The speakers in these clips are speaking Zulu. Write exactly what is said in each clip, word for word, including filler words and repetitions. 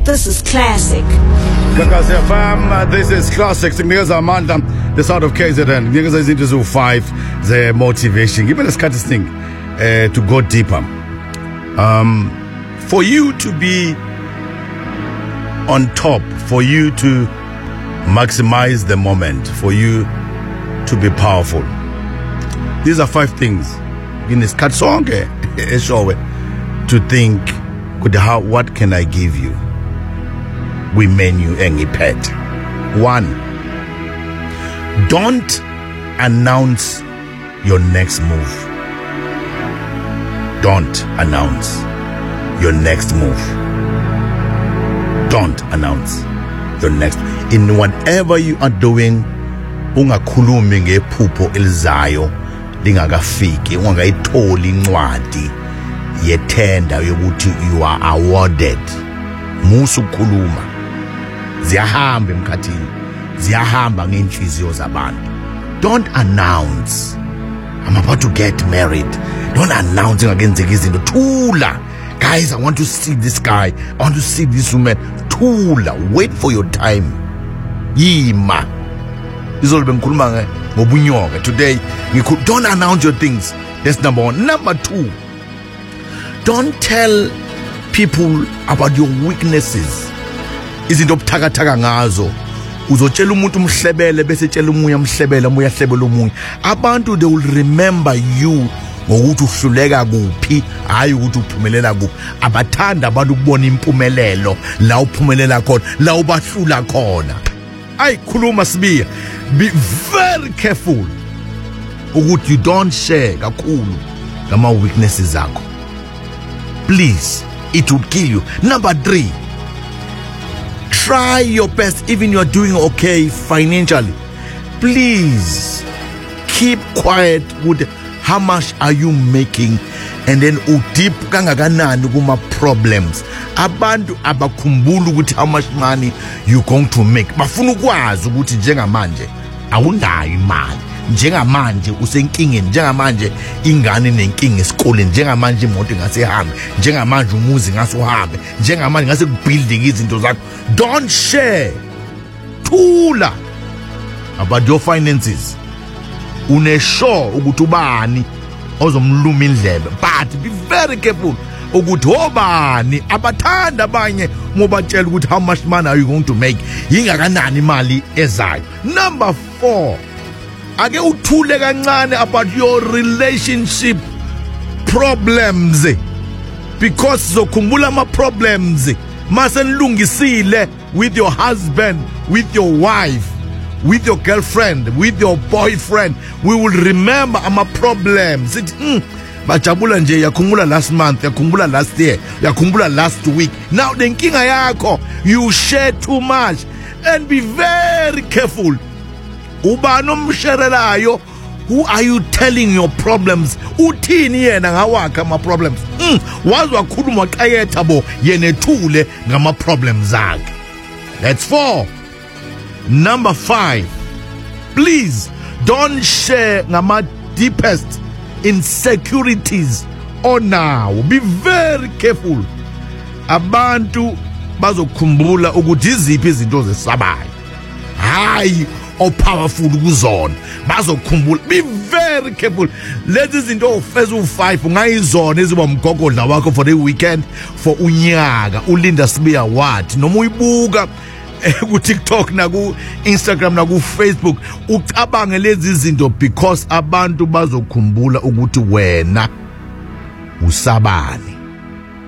This is classic. Gagasi F M, this is classic. Nginikeza amandla the sound of K Z N. Nginikeza izinto eziwu five ze motivation. Give me the scatter thing uh, to go deeper. Um, for you to be on top, for you to maximize the moment, for you to be powerful. These are five things. In this cut song, to think, how, what can I give you? We menu and pet. One, don't announce your next move. Don't announce your next move. Don't announce your next. In whatever you are doing, ungakhulumi ngephupho elizayo lingakafiki, ungayitholi incwadi yethenda yokuthi you are awarded. Musu khuluma. Ziyahamba emkhathini. Ziyahamba ngenhliziyo zabantu. Don't announce I'm about to get married. Don't announce ngakenzeka izinto. Thula. Guys, I want to see this guy. I want to see this woman. Thula. Wait for your time. Yima. Izolbe ngikhuluma ngobunyoka today. Don't announce your things. That's number one. Number two, don't tell people about your weaknesses. Izinto obuthakathaka ngazo. Uzotshela umuntu umhlebele bese tshela umunye umhlebele umoya hlebele umunye. Abantu, they will remember you ngokuthi uhluleka kuphi, hayi ukuthi uphumelela kuphi. Abathanda abantu ukubona impumelelo la uphumelela khona, la ubahlula khona. Ayikhuluma sibiya. Be very careful ukuthi you don't share kakhulu ngama weaknesses zakho. Please, it would kill you. Number three, try your best even you're doing okay financially. Please keep quiet with how much are you making, and then udip kangakanani kuma problems. Abantu abakhumbula ukuthi how much money you going to make. Bafuna ukwazi ukuthi njengamanje awunayo imali. Njengamanje usenkingeni, njengamanje ingane nenkinga esikoleni, njengamanje imoto ingasihambe, njengamanje umuzi ngasuhambe, njengamanje ngase kubuilding izinto zakho. Don't share. Thula about your finances. Unesure ukuthi ubani ozomluma indlebe, but be very careful ukuthi obani abathanda abanye ngobatshela ukuthi how much money are you going to make, ingakanani imali ezayo. Number four, ake uthule kancane about your relationship problems, because zokhumbula ama problems mase nilungisile with your husband, with your wife, with your girlfriend, with your boyfriend, we will remember ama problems. It, mm, bajabula nje yakhumbula last month, yakhumbula last year, yakhumbula last week. Now the nkinga yakho, you share too much, and be very careful. Ubani omsherelayo, who are you telling your problems? Uthini yena ngawakha ama problems? Mm, wazi wakhuluma qayetha bo yenethule ngama problems akhe. That's four. Number five, please don't share ngama deepest insecurities onawo. Be very careful. Abantu bazokhumbula ukuthi iziphi izinto zesabayo, hayi o powerful kuzona. Bazokhumbula. Be very careful. Lezi zinto ofeza u five ungayizona eziba umgogodla wakho for the weekend, for unyaka. Ulinda Sibiya what noma uyibuka ku TikTok na ku Instagram na ku Facebook, ucabange lezi zinto, because abantu bazokhumbula ukuthi wena usabani.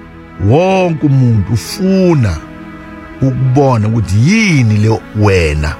Wonke umuntu ufuna ukubona ukuthi yini le wena